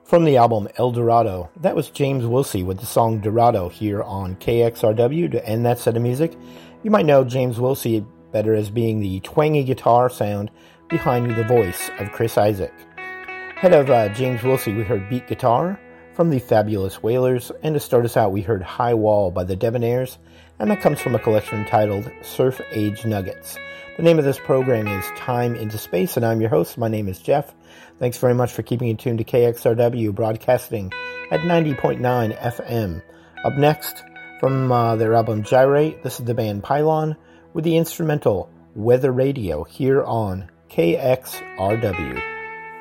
From the album El Dorado, that was James Wilsey with the song Dorado here on KXRW to end that set of music. You might know James Wilsey better as being the twangy guitar sound behind the voice of Chris Isaak. Ahead of James Wilsey, we heard Beat Guitar from the Fabulous Wailers, and to start us out, we heard High Wall by the Debonaires, and that comes from a collection titled Surf Age Nuggets. The name of this program is Time into Space, and I'm your host. My name is Jeff. Thanks very much for keeping it tuned to KXRW, broadcasting at 90.9 FM. Up next, from their album Gyrate, this is the band Pylon with the instrumental Weather Radio here on KXRW.